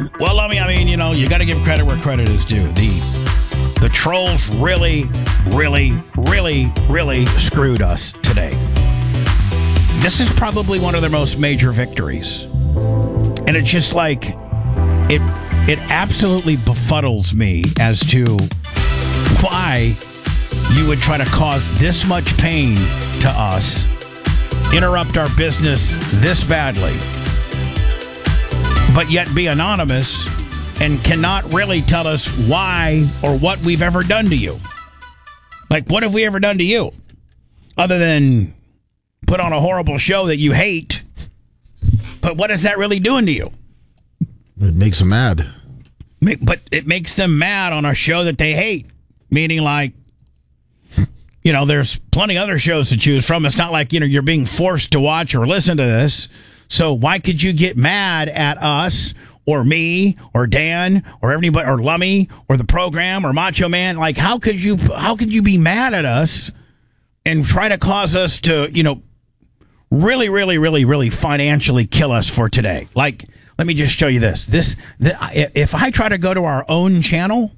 Well, I mean, you got to give credit where credit is due. The trolls really, really, really, really screwed us today. This is probably one of their most major victories. And it's just like, it absolutely befuddles me as to why you would try to cause this much pain to us, interrupt our business this badly, but yet be anonymous and cannot really tell us why or what we've ever done to you. Like, what have we ever done to you? Other than put on a horrible show that you hate. But what is that really doing to you? It makes them mad. But it makes them mad on a show that they hate. Meaning, like, there's plenty of other shows to choose from. It's not like, you're being forced to watch or listen to this. So why could you get mad at us or me or Dan or everybody or Lummy or the program or Macho Man? Like, how could you be mad at us and try to cause us to, really, really, really, really financially kill us for today? Like, let me just show you this. If I try to go to our own channel,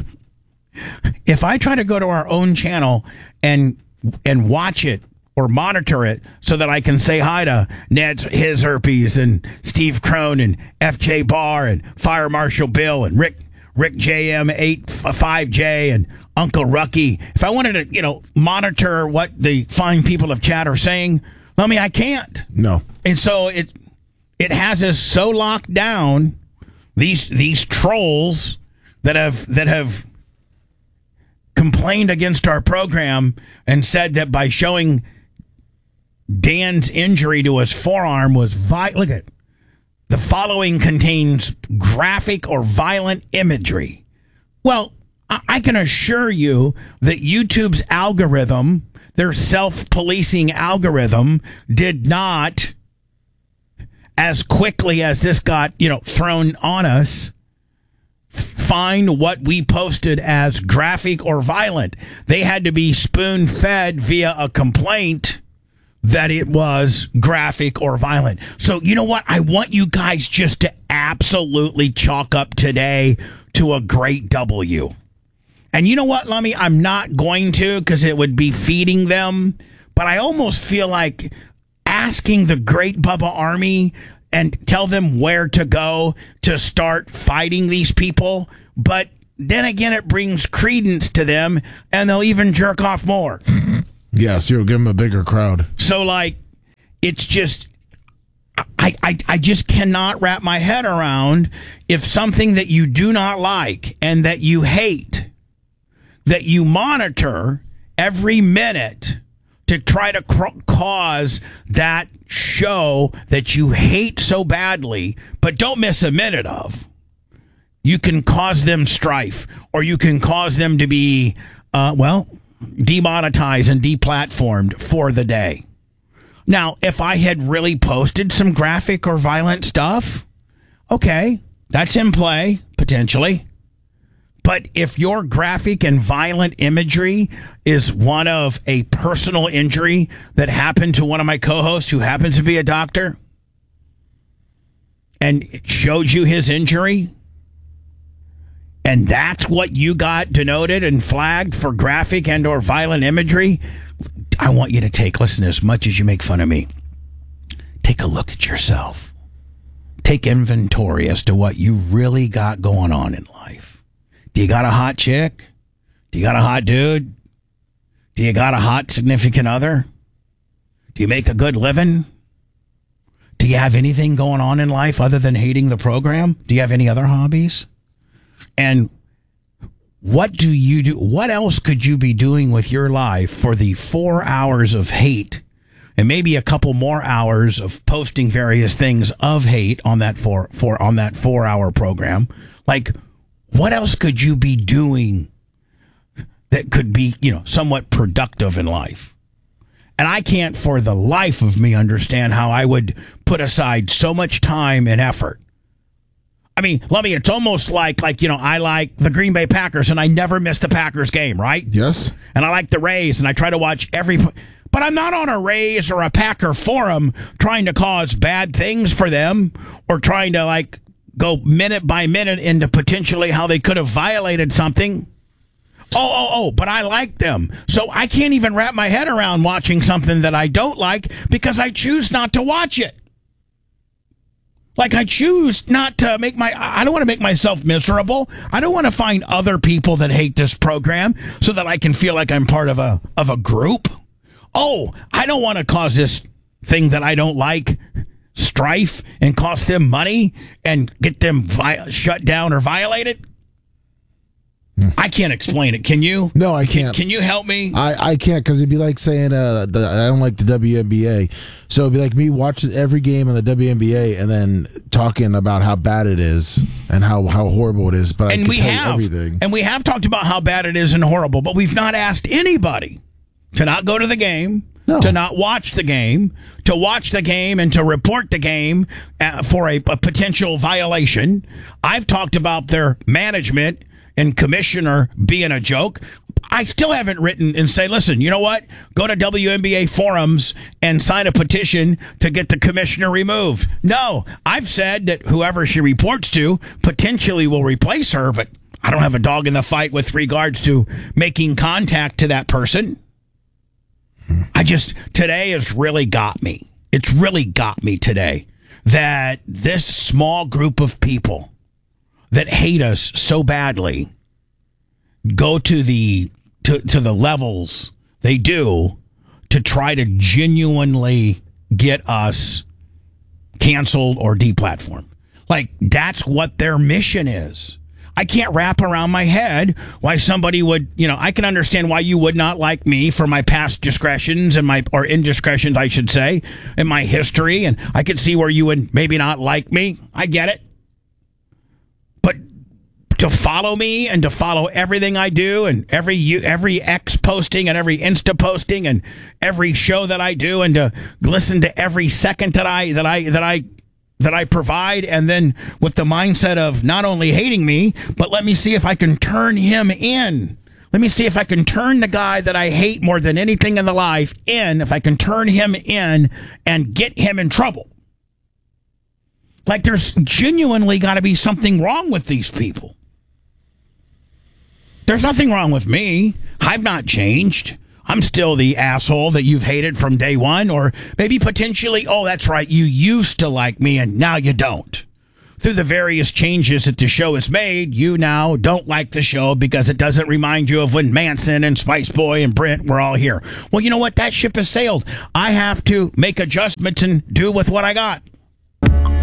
and watch it or monitor it so that I can say hi to Ned His Herpes and Steve Crone and FJ Barr and Fire Marshal Bill and Rick JM85J and Uncle Rucky. If I wanted to, monitor what the fine people of chat are saying, I can't. No. And so it has us so locked down, these trolls that have complained against our program and said that by showing Dan's injury to his forearm was look at the following contains graphic or violent imagery. Well, I can assure you that YouTube's algorithm, their self-policing algorithm, did not, as quickly as this got, thrown on us, find what we posted as graphic or violent. They had to be spoon-fed via a complaint that it was graphic or violent. So, you know what? I want you guys just to absolutely chalk up today to a great W. And you know what, Lummy? I'm not going to, because it would be feeding them. But I almost feel like asking the Great Bubba Army and tell them where to go to start fighting these people. But then again, it brings credence to them, and they'll even jerk off more. Yes, you'll give them a bigger crowd. So, it's just, I just cannot wrap my head around if something that you do not like and that you hate, that you monitor every minute to try to cause that show that you hate so badly, but don't miss a minute of. You can cause them strife, or you can cause them to be, demonetized and deplatformed for the day. Now, if I had really posted some graphic or violent stuff, okay, that's in play, potentially. But if your graphic and violent imagery is one of a personal injury that happened to one of my co-hosts who happens to be a doctor, and it showed you his injury, and that's what you got denoted and flagged for graphic and or violent imagery, I want you to listen, as much as you make fun of me, take a look at yourself. Take inventory as to what you really got going on in life. Do you got a hot chick? Do you got a hot dude? Do you got a hot significant other? Do you make a good living? Do you have anything going on in life other than hating the program? Do you have any other hobbies? And what do you do? What else could you be doing with your life for the 4 hours of hate and maybe a couple more hours of posting various things of hate on that 4 hour program? Like, what else could you be doing that could be, somewhat productive in life? And I can't for the life of me understand how I would put aside so much time and effort. I mean, Lummy, it's almost like I like the Green Bay Packers and I never miss the Packers game, right? Yes. And I like the Rays and I try to watch every... But I'm not on a Rays or a Packer forum trying to cause bad things for them or trying to, go minute by minute into potentially how they could have violated something. But I like them. So I can't even wrap my head around watching something that I don't like because I choose not to watch it. Like, I choose not to I don't want to make myself miserable. I don't want to find other people that hate this program so that I can feel like I'm part of a group. I don't want to cause this thing that I don't like strife and cost them money and get them shut down or violated. I can't explain it. Can you? No, I can't. Can you help me? I can't, because it'd be like saying I don't like the WNBA. So it'd be like me watching every game in the WNBA and then talking about how bad it is and how horrible it is. But I can tell you everything. And we have talked about how bad it is and horrible, but we've not asked anybody to not go to the game, to not watch the game, to watch the game and to report the game for a potential violation. I've talked about their management and commissioner being a joke. I still haven't written and say, listen, you know what? Go to WNBA forums and sign a petition to get the commissioner removed. No, I've said that whoever she reports to potentially will replace her, but I don't have a dog in the fight with regards to making contact to that person. Today has really got me. It's really got me today that this small group of people that hate us so badly go to the levels they do to try to genuinely get us canceled or deplatformed. Like, that's what their mission is. I can't wrap around my head why somebody would, I can understand why you would not like me for my past discretions or indiscretions, I should say, in my history, and I could see where you would maybe not like me. I get it. But to follow me and to follow everything I do and every X posting and every Insta posting and every show that I do and to listen to every second that I provide, and then with the mindset of not only hating me, but let me see if I can turn him in. Let me see if I can turn the guy that I hate more than anything in the life in, if I can turn him in and get him in trouble. Like, there's genuinely got to be something wrong with these people. There's nothing wrong with me. I've not changed. I'm still the asshole that you've hated from day one, or maybe potentially, that's right, you used to like me and now you don't. Through the various changes that the show has made, you now don't like the show because it doesn't remind you of when Manson and Spice Boy and Brent were all here. Well, you know what? That ship has sailed. I have to make adjustments and do with what I got.